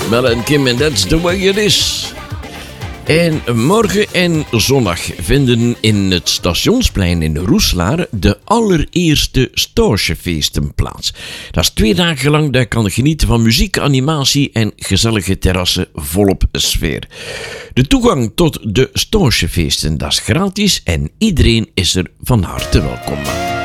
Mel en Kim en That's the Way It Is. En morgen en zondag vinden in het Stationsplein in Roeslaar de allereerste Stoosjefeesten plaats. Dat is 2 dagen lang, daar kan je genieten van muziek, animatie en gezellige terrassen volop sfeer. De toegang tot de Stoosjefeesten, dat is gratis en iedereen is er van harte welkom.